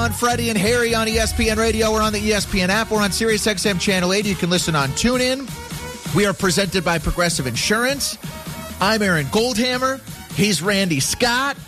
on Freddie and Harry on ESPN Radio. We're on the ESPN app. We're on SiriusXM Channel 80. You can listen on TuneIn. We are presented by Progressive Insurance. I'm Aaron Goldhammer. He's Randy Scott.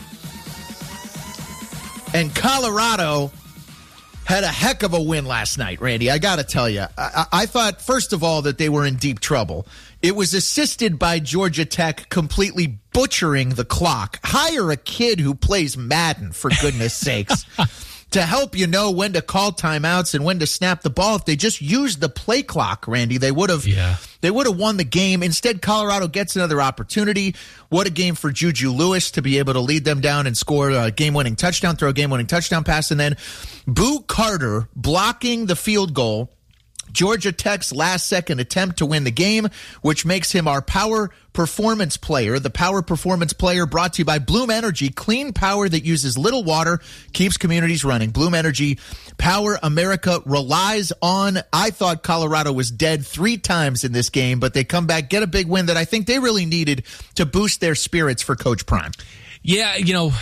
And Colorado had a heck of a win last night, Randy. I got to tell you, I thought, first of all, that they were in deep trouble. It was assisted by Georgia Tech completely butchering the clock. Hire a kid who plays Madden, for goodness sakes, to help you know when to call timeouts and when to snap the ball. If they just used the play clock, Randy, they would have won the game. Instead, Colorado gets another opportunity. What a game for Juju Lewis to be able to lead them down and score a game-winning touchdown, throw a game-winning touchdown pass, and then Boo Carter blocking the field goal. Georgia Tech's last-second attempt to win the game, which makes him our power performance player. The power performance player brought to you by Bloom Energy, clean power that uses little water, keeps communities running. Bloom Energy, power America relies on. I thought Colorado was dead 3 times in this game, but they come back, get a big win that I think they really needed to boost their spirits for Coach Prime. Yeah,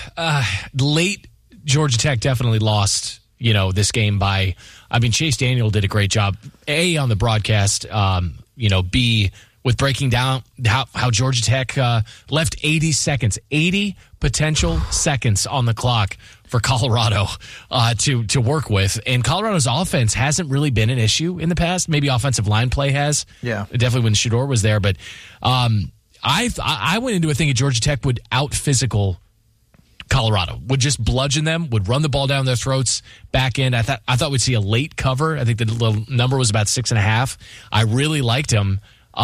late Georgia Tech definitely lost this game by, Chase Daniel did a great job, A, on the broadcast, B, with breaking down how Georgia Tech left 80 potential seconds on the clock for Colorado to work with. And Colorado's offense hasn't really been an issue in the past. Maybe offensive line play has. Yeah. Definitely when Shedeur was there. But I went into it thinking Georgia Tech would out-physical Colorado, would just bludgeon them, would run the ball down their throats back end. I thought we'd see a late cover. I think the number was about 6.5. I really liked them,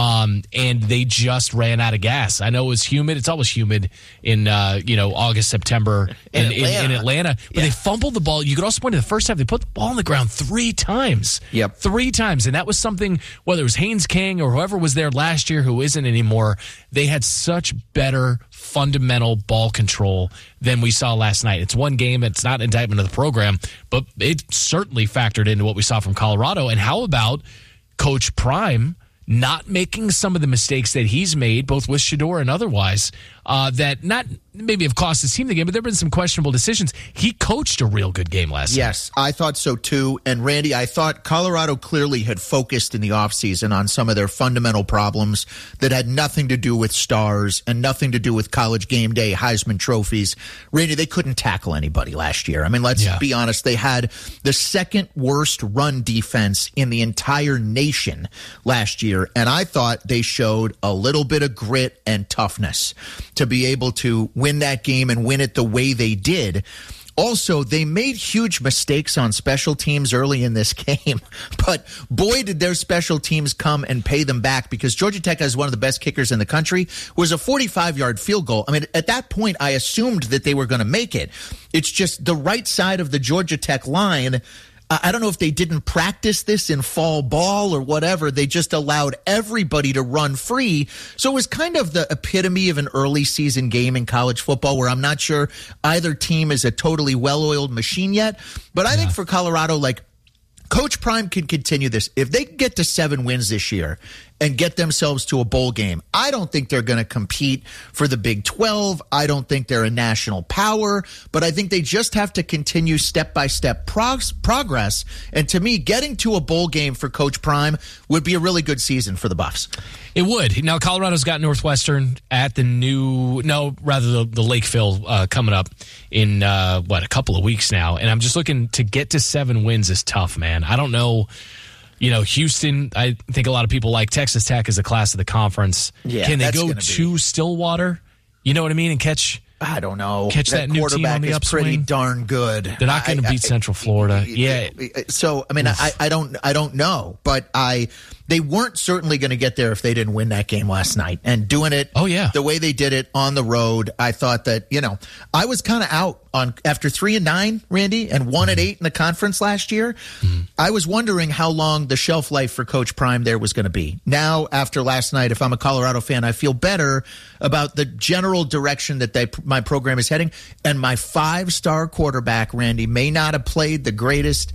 and they just ran out of gas. I know it was humid. It's always humid in August, September in Atlanta. But they fumbled the ball. You could also point to the first time they put the ball on the ground 3 times. Yep, 3 times, and that was something. Whether it was Haynes King or whoever was there last year, who isn't anymore, they had such better fundamental ball control than we saw last night. It's one game. It's not an indictment of the program, but it certainly factored into what we saw from Colorado. And how about Coach Prime not making some of the mistakes that he's made, both with Shedeur and otherwise, that not maybe have cost his team the game, but there have been some questionable decisions. He coached a real good game last night. Yes, I thought so too. And Randy, I thought Colorado clearly had focused in the offseason on some of their fundamental problems that had nothing to do with stars and nothing to do with College game day, Heisman trophies. Randy, they couldn't tackle anybody last year. Let's be honest. They had the second worst run defense in the entire nation last year. And I thought they showed a little bit of grit and toughness to be able to win that game and win it the way they did. Also, they made huge mistakes on special teams early in this game, but boy, did their special teams come and pay them back, because Georgia Tech has one of the best kickers in the country. It was a 45-yard field goal. At that point, I assumed that they were going to make it. It's just the right side of the Georgia Tech line. I don't know if they didn't practice this in fall ball or whatever. They just allowed everybody to run free. So it was kind of the epitome of an early season game in college football, where I'm not sure either team is a totally well-oiled machine yet. But I think for Colorado, Coach Prime can continue this. If they get to 7 wins this year and get themselves to a bowl game, I don't think they're going to compete for the Big 12. I don't think they're a national power, but I think they just have to continue step-by-step progress. And to me, getting to a bowl game for Coach Prime would be a really good season for the Buffs. It would. Now, Colorado's got Northwestern at the Lakeville coming up in, a couple of weeks now. And I'm just looking to get to 7 wins is tough, man. I don't know. Houston, I think a lot of people like Texas Tech as a class of the conference. Yeah, can they go to Stillwater? You know what I mean? And catch I don't know. Catch that new team on the upswing. Quarterback is pretty darn good. They're not going to beat Central Florida. Yeah. So, I mean, I don't know, but they weren't certainly going to get there if they didn't win that game last night. And doing it the way they did it on the road, I thought that, I was kind of out on after 3-9, Randy, and 1-8 in the conference last year. I was wondering how long the shelf life for Coach Prime there was going to be. Now, after last night, if I'm a Colorado fan, I feel better about the general direction that my program is heading. And my 5-star quarterback, Randy, may not have played the greatest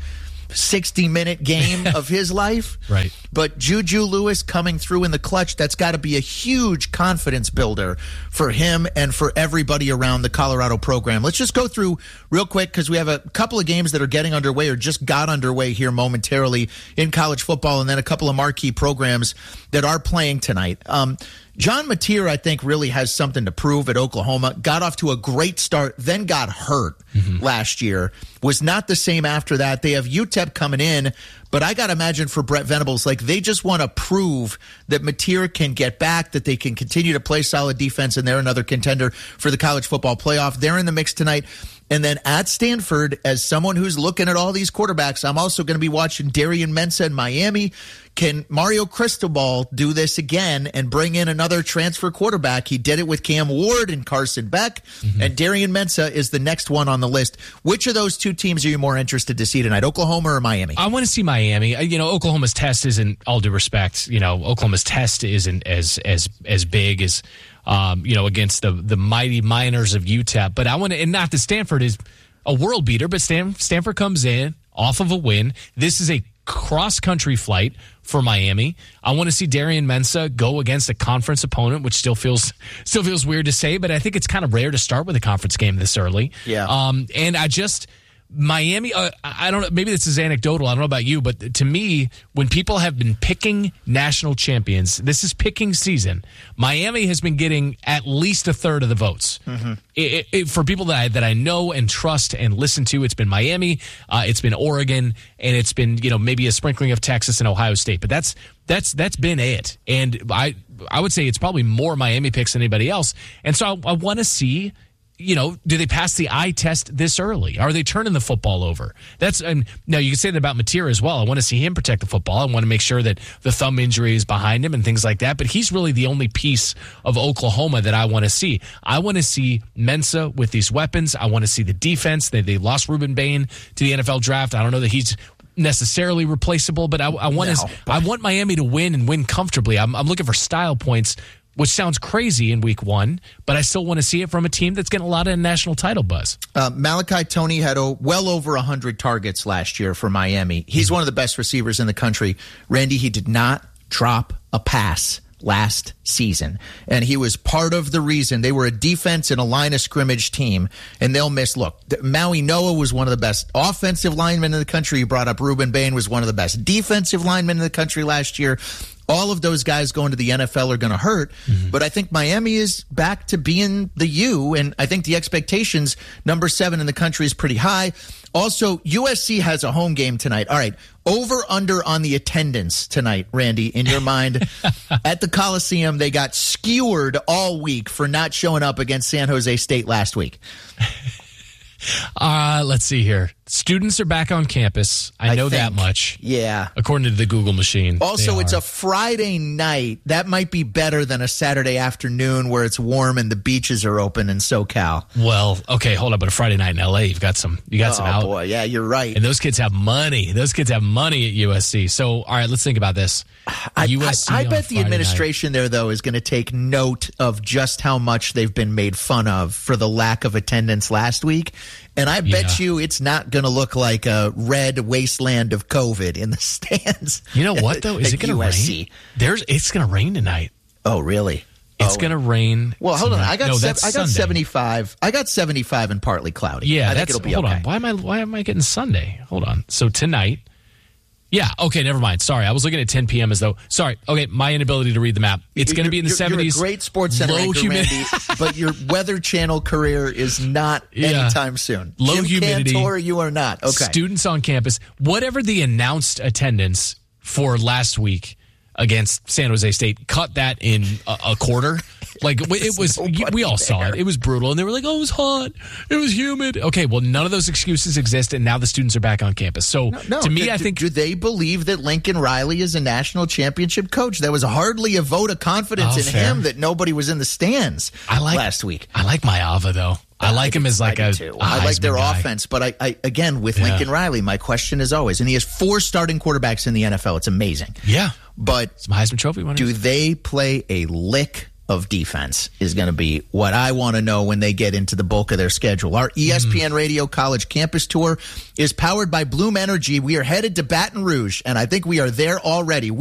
60-minute game of his life. Right. But Juju Lewis coming through in the clutch, that's got to be a huge confidence builder for him and for everybody around the Colorado program. Let's just go through real quick because we have a couple of games that are getting underway or just got underway here momentarily in college football, and then a couple of marquee programs that are playing tonight. John Mateer, I think, really has something to prove at Oklahoma. Got off to a great start, then got hurt last year. Was not the same after that. They have UTEP coming in, but I got to imagine for Brett Venables, like they just want to prove that Mateer can get back, that they can continue to play solid defense, and they're another contender for the college football playoff. They're in the mix tonight. And then at Stanford, as someone who's looking at all these quarterbacks, I'm also going to be watching Darian Mensah in Miami. Can Mario Cristobal do this again and bring in another transfer quarterback? He did it with Cam Ward and Carson Beck, and Darian Mensah is the next one on the list. Which of those two teams are you more interested to see tonight, Oklahoma or Miami? I want to see Miami. Oklahoma's test isn't, all due respect, Oklahoma's test isn't as big as against the mighty Miners of UTEP. But I want to, and not that Stanford is a world beater, but Stanford comes in off of a win. This is a cross-country flight for Miami. I want to see Darian Mensah go against a conference opponent, which still feels weird to say, but I think it's kind of rare to start with a conference game this early. Yeah. And Miami, I don't know, maybe this is anecdotal, I don't know about you, but to me, when people have been picking national champions, this is picking season, Miami has been getting at least a third of the votes. For people that I know and trust and listen to, it's been Miami, it's been Oregon, and it's been, maybe a sprinkling of Texas and Ohio State, but that's been it. And I would say it's probably more Miami picks than anybody else. And so I want to see, do they pass the eye test this early? Are they turning the football over? Now you can say that about Mateer as well. I want to see him protect the football. I want to make sure that the thumb injury is behind him and things like that. But he's really the only piece of Oklahoma that I want to see. I want to see Mensah with these weapons. I want to see the defense. They lost Ruben Bain to the NFL draft. I don't know that he's necessarily replaceable, but I want Miami to win and win comfortably. I'm looking for style points, which sounds crazy in week one, but I still want to see it from a team that's getting a lot of national title buzz. Malachi Toney had well over 100 targets last year for Miami. He's one of the best receivers in the country. Randy, he did not drop a pass last season, and he was part of the reason. They were a defense and a line of scrimmage team, and they'll miss. Look, Maui Noah was one of the best offensive linemen in the country. You brought up Ruben Bain, was one of the best defensive linemen in the country last year. All of those guys going to the NFL are going to hurt, but I think Miami is back to being the U, and I think the expectations, number 7 in the country, is pretty high. Also, USC has a home game tonight. All right, over-under on the attendance tonight, Randy, in your mind. At the Coliseum, they got skewered all week for not showing up against San Jose State last week. Let's see here. Students are back on campus. I know that much. Yeah. According to the Google machine. Also, it's a Friday night. That might be better than a Saturday afternoon where it's warm and the beaches are open in SoCal. Well, okay, hold on. But a Friday night in LA, you got some out. Oh, boy. Yeah, you're right. And those kids have money. Those kids have money at USC. So, all right, let's think about this. I bet the administration there, though, is going to take note of just how much they've been made fun of for the lack of attendance last week. And I bet you it's not going to look like a red wasteland of COVID in the stands. You know what, though? Is it going to rain? It's going to rain tonight. Oh, really? It's going to rain. Well, hold on. I got Sunday. 75. I got 75 and partly cloudy. Yeah, I think it'll be hold okay. on. Why am I getting Sunday? Hold on. So tonight. Yeah, okay, never mind. Sorry, I was looking at 10 p.m. as though. Sorry, okay, my inability to read the map. It's going to be in the 70s. You're a great Sports Center anchor, Randy, but your Weather Channel career is not anytime soon. Low Jim humidity. Cantor, you are not. Okay. Students on campus. Whatever the announced attendance for last week against San Jose State, cut that in a quarter. Like, it was, we all saw it. It was brutal. And they were like, oh, it was hot. It was humid. Okay, well, none of those excuses exist, and now the students are back on campus. So, to me, I think. Do they believe that Lincoln Riley is a national championship coach? There was hardly a vote of confidence in him that nobody was in the stands last week. I like Maava, though. I like him as like a I like their guy. offense, but I again, with Lincoln Riley, my question is always, and he has 4 starting quarterbacks in the NFL. It's amazing. Yeah. But some Heisman Trophy winners. Do they play a lick of defense is going to be what I want to know when they get into the bulk of their schedule. Our ESPN Radio College Campus Tour is powered by Bloom Energy. We are headed to Baton Rouge, and I think we are there already.